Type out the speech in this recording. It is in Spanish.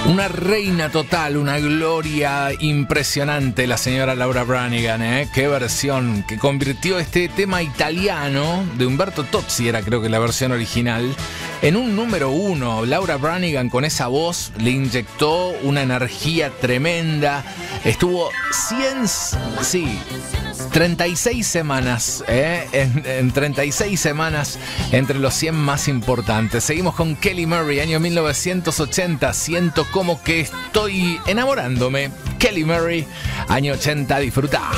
Una reina total, una gloria impresionante, la señora Laura Branigan, ¿eh? Qué versión, que convirtió este tema italiano de Umberto Tozzi, era creo que la versión original, en un número uno. Laura Branigan con esa voz le inyectó una energía tremenda. Estuvo 36 semamas, en 36 semanas entre los 100 más importantes. Seguimos con Kelly Murray, año 1980, siento como que estoy enamorándome. Kelly Murray, año 80, disfruta.